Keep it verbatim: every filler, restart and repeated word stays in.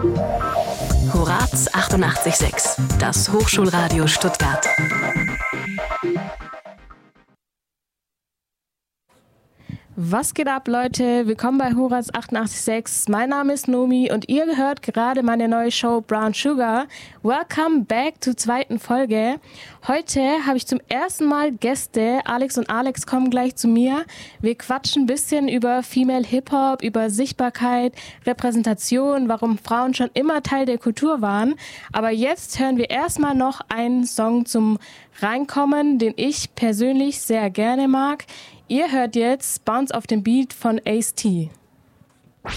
Horaz achtundachtzig Komma sechs, das Hochschulradio Stuttgart. Was geht ab, Leute? Willkommen bei Horaz achtundachtzig Komma sechs. Mein Name ist Nomi und ihr hört gerade meine neue Show Brown Sugar. Welcome back zur zweiten Folge. Heute habe ich zum ersten Mal Gäste. Alex und Alex kommen gleich zu mir. Wir quatschen ein bisschen über Female Hip-Hop, über Sichtbarkeit, Repräsentation, warum Frauen schon immer Teil der Kultur waren. Aber jetzt hören wir erstmal noch einen Song zum Reinkommen, den ich persönlich sehr gerne mag. Ihr hört jetzt Bounce auf dem Beat von Ace-T.